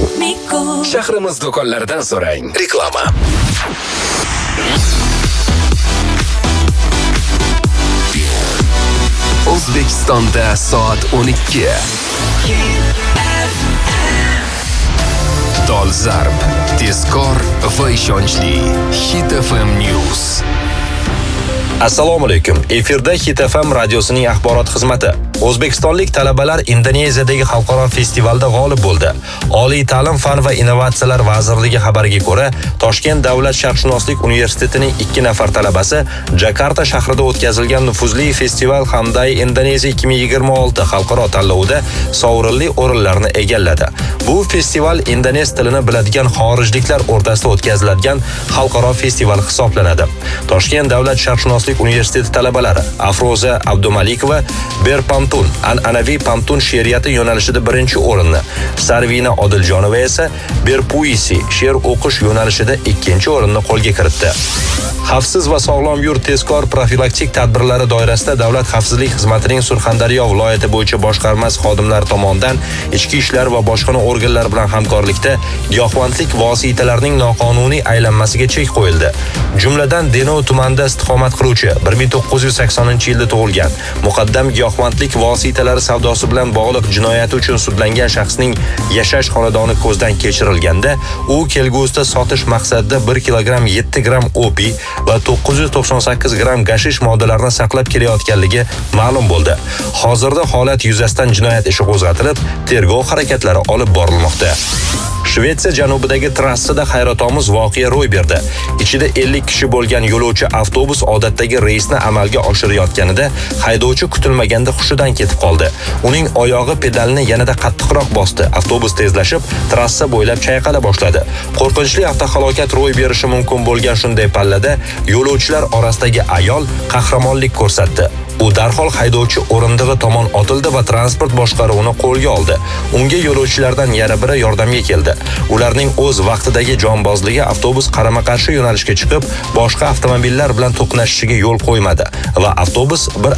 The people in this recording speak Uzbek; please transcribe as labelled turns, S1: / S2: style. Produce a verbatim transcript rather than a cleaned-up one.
S1: Shahrimiz do'konlaridan so'rang. Reklama. O'zbekistonda soat o'n ikki. Dolzarb, tezkor va ishonchli Hit F M News.
S2: Assalomu alaykum. Efirda Hit F M radiosining axborot xizmati. O'zbekistonlik talabalar Indoneziyadagi xalqaro festivalda g'olib bo'ldi. Oliy ta'lim fan va innovatsiyalar vazirligi xabariga ko'ra, Toshkent davlat sharqshunoslik universitetining ikki nafar talabasi Jakarta shahrida o'tkazilgan nufuzli festival Hyundai Indoneziya ikki ming yigirma olti xalqaro tanlovida sovrinli o'rinlarni egalladi. Bu festival indonez tilini biladigan xorijliklar o'rtasida o'tkaziladigan xalqaro festival hisoblanadi. Toshkent davlat sharqshunoslik universiteti talabalari Afroza Abdumalikova Berpantun an'anaviy pantun she'riyati yo'nalishida birinchi o'rinni, Sarvina Odiljonova esa Berpuisi she'r o'qish yo'nalishida ikkinchi o'rinni qo'lga kiritdi. Xavfsiz va sog'lom yurt tezkor profilaktik tadbirlari doirasida Davlat xavfsizlik xizmatining Surxondaryo viloyati bo'yicha boshqarmasi xodimlari tomonidan ichki ishlar va boshqarma organlari bilan hamkorlikda giyohvandlik vositalarining noqonuniy aylanmasiga chek qo'yildi. Jumladan Denov tumanida istiqomat qiluvchi bir ming to'qqiz yuz saksoninchi yilda tug'ilgan muqaddam giyohvandlik vositalari savdosi bilan bog'liq jinoyati uchun sudlangan shaxsning yashash xonadoni ko'zdan kechirilganda, u kelgusida sotish maqsadida bir kilogramm yetti gramm opiy va to'qqiz yuz to'qson sakkiz gramm gashish moddalarini saqlab kelayotganligi ma'lum bo'ldi. Hozirda holat yuzasidan jinoyat ishi qo'zg'atilib, tergov harakatlari olib borilmoqda. Shvetsiya janubidagi trassada hayratomuz voqea ro'y berdi. Ichida ellik kishi bo'lgan yo'lovchi avtobus odatdagi reysni amalga oshirayotganida haydovchi kutilmaganda hushidan ketib qoldi. Uning oyog'i pedalni yanada qattiqroq bosdi. Avtobus tezlashib, trassa bo'ylab chayqala boshladi. Qo'rqinchli avtohalokat ro'y berishi mumkin bo'lgan shunday pallada yo'lovchilar orasidagi ayol qahramonlik ko'rsatdi. U darhol haydovchi o'rindig'i tomon otildi va transport boshqaruvini qo'lga oldi. Unga yo'lovchilardan yana biri yordamga keldi. Ularning o'z vaqtidagi jonbozligi avtobus qarama-qarshi yo'nalishga chiqib, boshqa avtomobillar bilan to'qnashishiga yo'l qo'ymadi va avtobus bir